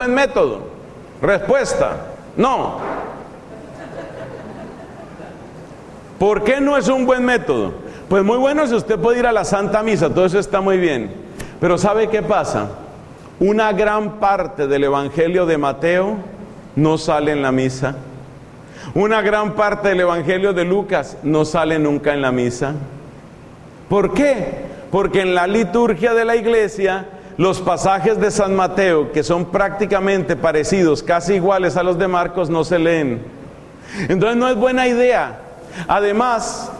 buen método? Respuesta: no. ¿Por qué no es un buen método? Pues muy bueno si usted puede ir a la Santa Misa, todo eso está muy bien. Pero ¿sabe qué pasa? Una gran parte del Evangelio de Mateo no sale en la misa. Una gran parte del Evangelio de Lucas no sale nunca en la misa. ¿Por qué? Porque en la liturgia de la iglesia, los pasajes de San Mateo, que son prácticamente parecidos, casi iguales a los de Marcos, no se leen. Entonces no es buena idea. Además,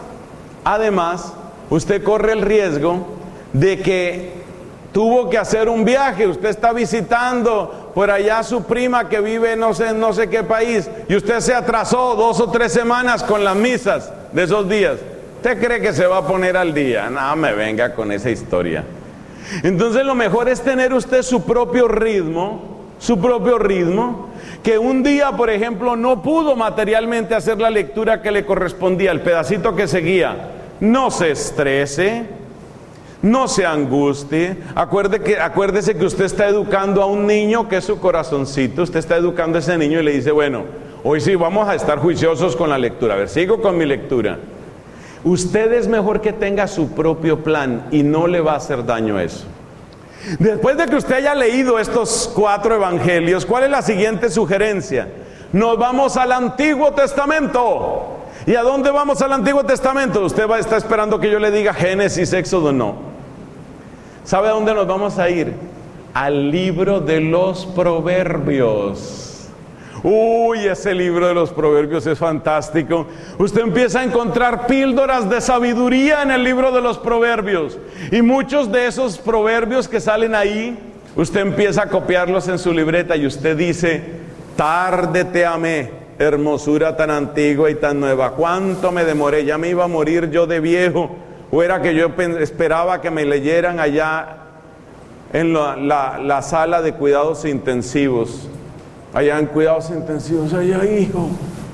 usted corre el riesgo de que tuvo que hacer un viaje, usted está visitando por allá a su prima que vive no sé qué país, y usted se atrasó 2 o 3 semanas con las misas de esos días. ¿Usted cree que se va a poner al día? No me venga con esa historia. Entonces lo mejor es tener usted su propio ritmo, que un día, por ejemplo, no pudo materialmente hacer la lectura que le correspondía, el pedacito que seguía. No se estrese, no se angustie. Acuérdese que usted está educando a un niño que es su corazoncito. Usted está educando a ese niño y le dice: bueno, hoy sí vamos a estar juiciosos con la lectura. A ver, sigo con mi lectura. Usted es mejor que tenga su propio plan y no le va a hacer daño eso. Después de que usted haya leído estos 4 evangelios, ¿cuál es la siguiente sugerencia? Nos vamos al Antiguo Testamento. ¿Y a dónde vamos al Antiguo Testamento? Usted está esperando que yo le diga Génesis, Éxodo. No. ¿Sabe a dónde nos vamos a ir? Al libro de los Proverbios. Uy, ese libro de los Proverbios es fantástico. Usted empieza a encontrar píldoras de sabiduría en el libro de los Proverbios. Y muchos de esos proverbios que salen ahí, usted empieza a copiarlos en su libreta y usted dice: tarde te amé, hermosura tan antigua y tan nueva. ¿Cuánto me demoré? Ya me iba a morir yo de viejo. O era que yo esperaba que me leyeran allá en la sala de cuidados intensivos. Allá en cuidados intensivos, allá: hijo,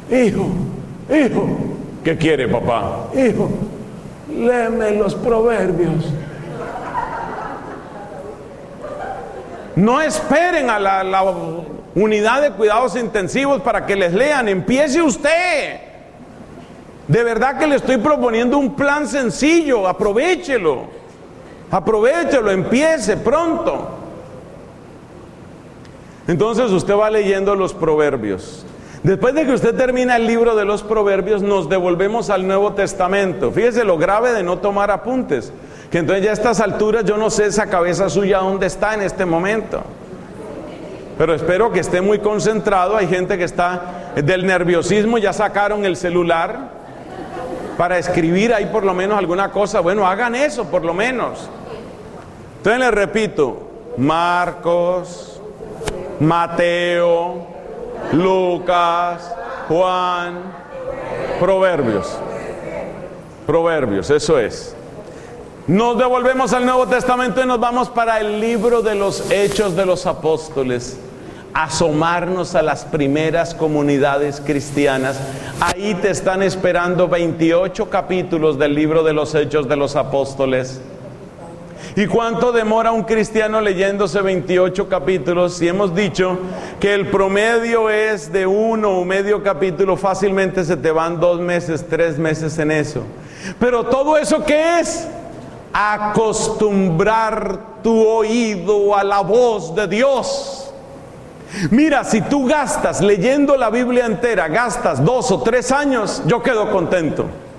¿qué quiere, papá? Hijo, léeme los proverbios. No esperen a la unidad de cuidados intensivos para que les lean. Empiece usted. De verdad que le estoy proponiendo un plan sencillo. Aprovechelo, empiece pronto. Entonces usted va leyendo los proverbios. Después de que usted termina el libro de los proverbios, nos devolvemos al Nuevo Testamento. Fíjese lo grave de no tomar apuntes, que entonces ya a estas alturas yo no sé esa cabeza suya dónde está en este momento. Pero espero que esté muy concentrado. Hay gente que está del nerviosismo, ya sacaron el celular para escribir ahí por lo menos alguna cosa. Bueno, hagan eso por lo menos. Entonces les repito: Marcos, Mateo, Lucas, Juan, Proverbios, eso es. Nos devolvemos al Nuevo Testamento y nos vamos para el libro de los Hechos de los Apóstoles. Asomarnos a las primeras comunidades cristianas. Ahí te están esperando 28 capítulos del libro de los Hechos de los Apóstoles. ¿Y cuánto demora un cristiano leyéndose 28 capítulos? Si hemos dicho que el promedio es de 1 o medio capítulo, fácilmente se te van 2 meses, 3 meses en eso. Pero todo eso, ¿qué es? Acostumbrar tu oído a la voz de Dios. Mira, si tú gastas leyendo la Biblia entera, gastas 2 o 3 años, yo quedo contento.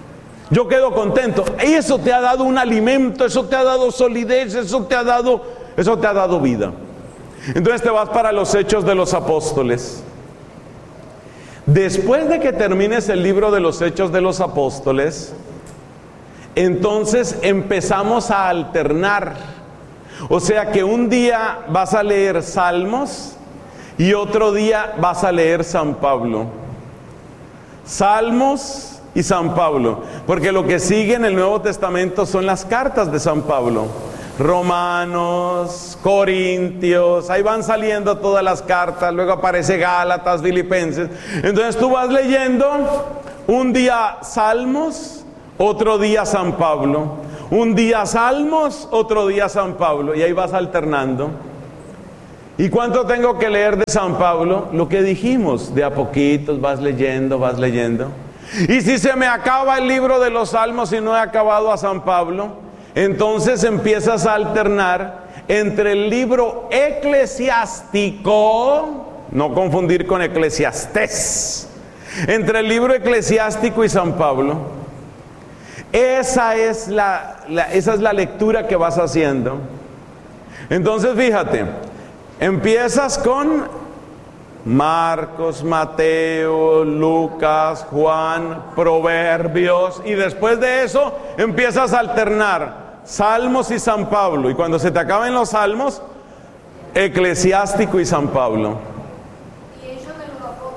Y eso te ha dado un alimento, eso te ha dado solidez, eso te ha dado vida. Entonces te vas para los Hechos de los Apóstoles. Después de que termines el libro de los Hechos de los Apóstoles, entonces empezamos a alternar. O sea que un día vas a leer Salmos y otro día vas a leer San Pablo. Salmos y San Pablo, porque lo que sigue en el Nuevo Testamento son las cartas de San Pablo. Romanos, Corintios, ahí van saliendo todas las cartas, luego aparece Gálatas, Filipenses. Entonces tú vas leyendo un día Salmos, otro día San Pablo, un día Salmos, otro día San Pablo, y ahí vas alternando. ¿Y cuánto tengo que leer de San Pablo? Lo que dijimos, de a poquitos vas leyendo, vas leyendo. Y si se me acaba el libro de los Salmos y no he acabado a San Pablo, entonces empiezas a alternar entre el libro eclesiástico, no confundir con Eclesiastés, entre el libro eclesiástico y San Pablo. Esa es la lectura que vas haciendo. Entonces fíjate, empiezas con Marcos, Mateo, Lucas, Juan, Proverbios, y después de eso empiezas a alternar Salmos y San Pablo, y cuando se te acaben los Salmos, Eclesiástico y San Pablo. ¿Y Hechos de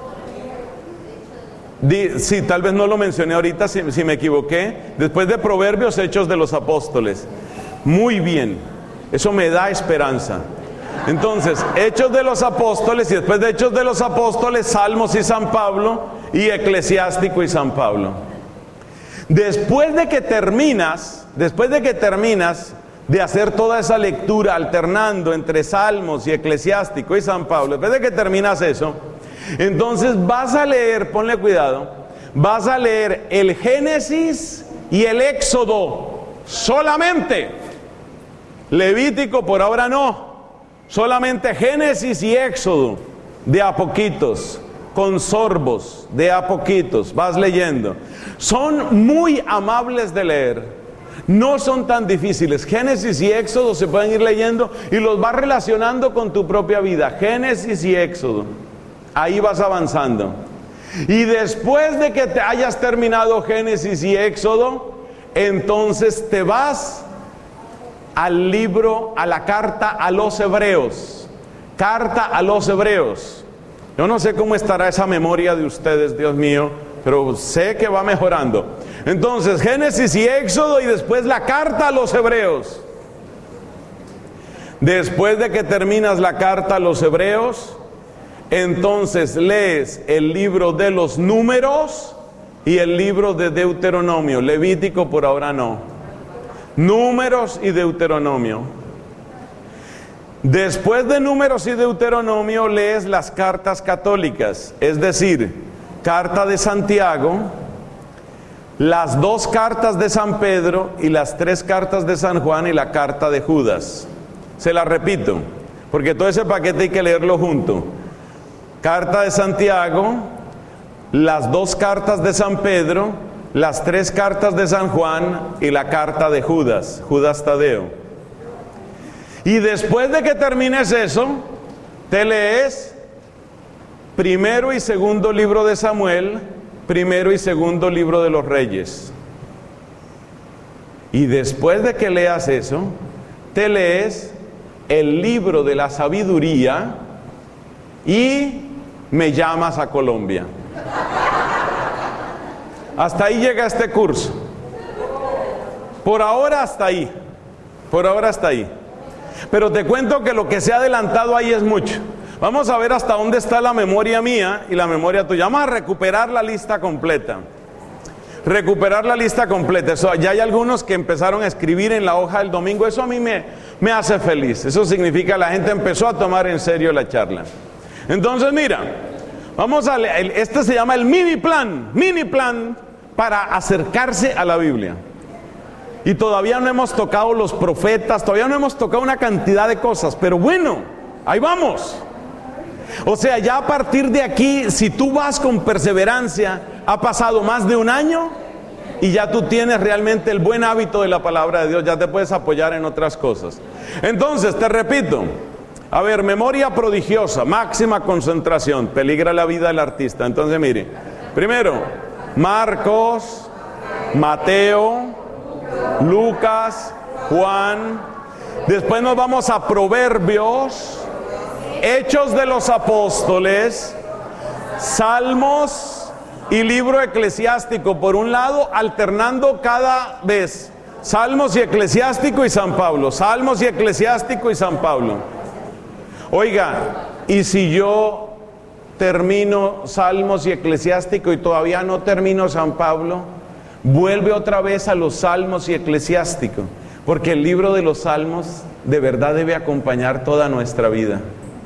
los Apóstoles? Sí, tal vez no lo mencioné ahorita, si me equivoqué. Después de Proverbios, Hechos de los Apóstoles. Muy bien, eso me da esperanza. Entonces, Hechos de los Apóstoles, y después de Hechos de los Apóstoles, Salmos y San Pablo, y Eclesiástico y San Pablo. Después de que terminas de hacer toda esa lectura alternando entre Salmos y Eclesiástico y San Pablo, después de que terminas eso, entonces vas a leer, ponle cuidado, vas a leer el Génesis y el Éxodo solamente. Levítico por ahora no. Solamente Génesis y Éxodo, de a poquitos, con sorbos, de a poquitos, vas leyendo. Son muy amables de leer, no son tan difíciles. Génesis y Éxodo se pueden ir leyendo y los vas relacionando con tu propia vida. Génesis y Éxodo, ahí vas avanzando. Y después de que te hayas terminado Génesis y Éxodo, entonces te vas al libro, a la carta a los Hebreos. Carta a los Hebreos. Yo no sé cómo estará esa memoria de ustedes, Dios mío, pero sé que va mejorando. Entonces, Génesis y Éxodo, y después la carta a los Hebreos. Después de que terminas la carta a los Hebreos, entonces lees el libro de los Números y el libro de Deuteronomio. Levítico por ahora no. Números y Deuteronomio. Después de Números y Deuteronomio lees las cartas católicas, es decir, carta de Santiago, las 2 cartas de San Pedro y las 3 cartas de San Juan y la carta de Judas. Se la repito, porque todo ese paquete hay que leerlo junto. Carta de Santiago, las 2 cartas de San Pedro, las 3 cartas de San Juan y la carta de Judas, Judas Tadeo. Y después de que termines eso, te lees primero y segundo libro de Samuel, primero y segundo libro de los Reyes. Y después de que leas eso, te lees el libro de la sabiduría y Me llamas a Colombia. Hasta ahí llega este curso. Por ahora hasta ahí. Por ahora hasta ahí. Pero te cuento que lo que se ha adelantado ahí es mucho. Vamos a ver hasta dónde está la memoria mía y la memoria tuya. Vamos a recuperar la lista completa. Recuperar la lista completa. Eso, ya hay algunos que empezaron a escribir en la hoja del domingo. Eso a mí me hace feliz. Eso significa que la gente empezó a tomar en serio la charla. Entonces mira, vamos a leer. Este se llama el mini plan para acercarse a la Biblia. Y todavía no hemos tocado los profetas, todavía no hemos tocado una cantidad de cosas, pero bueno, ahí vamos. O sea, ya a partir de aquí, si tú vas con perseverancia, ha pasado más de un año y ya tú tienes realmente el buen hábito de la palabra de Dios, ya te puedes apoyar en otras cosas. Entonces, te repito, a ver, memoria prodigiosa, máxima concentración, peligra la vida del artista. Entonces, mire, primero, Marcos, Mateo, Lucas, Juan, después nos vamos a Proverbios, Hechos de los Apóstoles, Salmos y libro eclesiástico por un lado, alternando cada vez Salmos y Eclesiástico y San Pablo, Salmos y Eclesiástico y San Pablo. Oiga, y si yo termino Salmos y Eclesiástico y todavía no termino San Pablo, vuelve otra vez a los Salmos y Eclesiástico, porque el libro de los Salmos de verdad debe acompañar toda nuestra vida.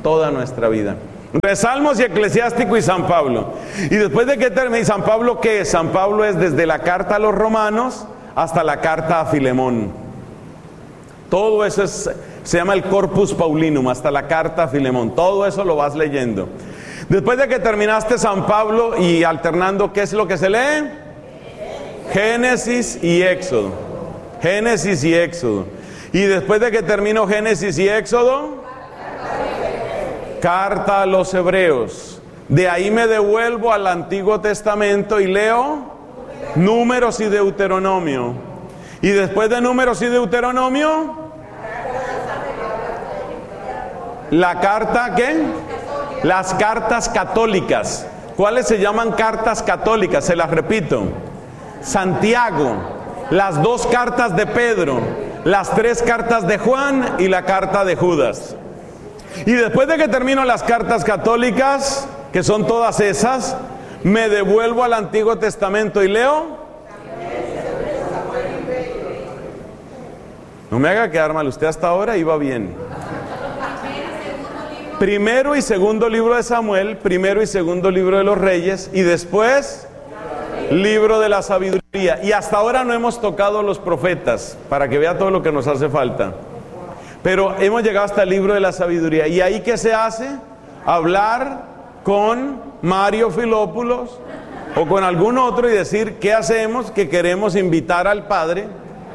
toda nuestra vida. Entonces, Salmos y Eclesiástico y San Pablo. Y después de que termine, ¿San Pablo qué es? San Pablo es desde la carta a los romanos hasta la carta a Filemón. Todo eso se llama el Corpus Paulinum, hasta la carta a Filemón. Todo eso lo vas leyendo. Después de que terminaste San Pablo y alternando, ¿qué es lo que se lee? Génesis y Éxodo. Génesis y Éxodo. Y después de que termino Génesis y Éxodo, carta a los Hebreos. De ahí me devuelvo al Antiguo Testamento y leo Números y Deuteronomio. Y después de Números y Deuteronomio, la carta, ¿qué? Las cartas católicas. ¿Cuáles se llaman cartas católicas? Se las repito. Santiago, las 2 cartas de Pedro, las 3 cartas de Juan y la carta de Judas. Y después de que termino las cartas católicas, que son todas esas, me devuelvo al Antiguo Testamento y leo. No me haga quedar mal, usted hasta ahora iba bien. Primero y segundo libro de Samuel, primero y segundo libro de los Reyes, y después libro de la sabiduría. Y hasta ahora no hemos tocado los profetas, para que vea todo lo que nos hace falta. Pero hemos llegado hasta el libro de la sabiduría. ¿Y ahí qué se hace? Hablar con Mario Filópulos o con algún otro y decir, ¿qué hacemos? Que queremos invitar al Padre.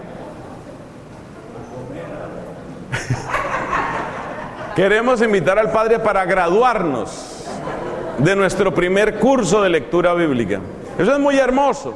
Queremos invitar al Padre para graduarnos de nuestro primer curso de lectura bíblica. Eso es muy hermoso.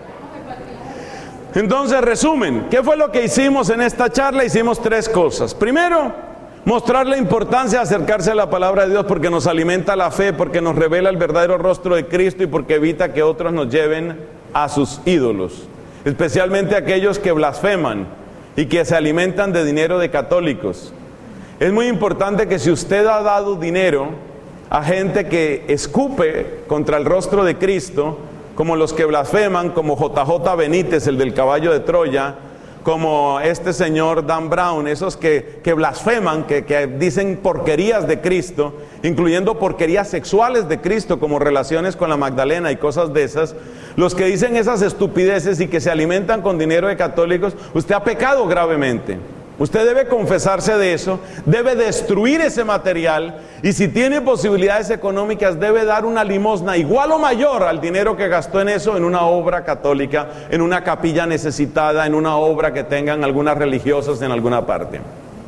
Entonces, resumen, ¿qué fue lo que hicimos en esta charla? Hicimos 3 cosas. Primero, mostrar la importancia de acercarse a la palabra de Dios porque nos alimenta la fe, porque nos revela el verdadero rostro de Cristo y porque evita que otros nos lleven a sus ídolos, especialmente aquellos que blasfeman y que se alimentan de dinero de católicos. Es muy importante que si usted ha dado dinero a gente que escupe contra el rostro de Cristo, como los que blasfeman, como JJ Benítez, el del caballo de Troya, como este señor Dan Brown, esos que blasfeman, que dicen porquerías de Cristo, incluyendo porquerías sexuales de Cristo, como relaciones con la Magdalena y cosas de esas, los que dicen esas estupideces y que se alimentan con dinero de católicos, usted ha pecado gravemente. Usted debe confesarse de eso, debe destruir ese material y si tiene posibilidades económicas debe dar una limosna igual o mayor al dinero que gastó en eso, en una obra católica, en una capilla necesitada, en una obra que tengan algunas religiosas en alguna parte.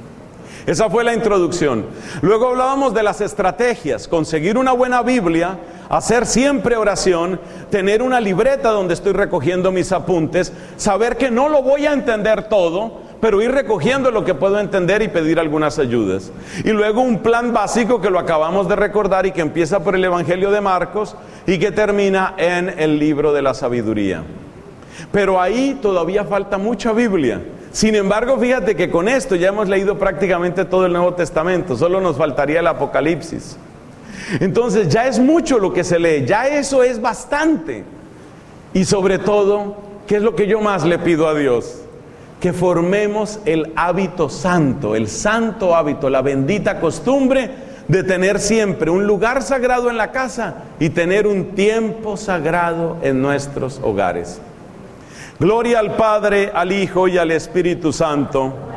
Esa fue la introducción. Luego hablábamos de las estrategias, conseguir una buena Biblia, hacer siempre oración, tener una libreta donde estoy recogiendo mis apuntes, saber que no lo voy a entender todo, pero ir recogiendo lo que puedo entender y pedir algunas ayudas. Y luego un plan básico que lo acabamos de recordar y que empieza por el Evangelio de Marcos y que termina en el libro de la sabiduría. Pero ahí todavía falta mucha Biblia. Sin embargo, fíjate que con esto ya hemos leído prácticamente todo el Nuevo Testamento, solo nos faltaría el Apocalipsis. Entonces ya es mucho lo que se lee, ya eso es bastante. Y sobre todo, ¿qué es lo que yo más le pido a Dios? Que formemos el hábito santo, el santo hábito, la bendita costumbre de tener siempre un lugar sagrado en la casa y tener un tiempo sagrado en nuestros hogares. Gloria al Padre, al Hijo y al Espíritu Santo.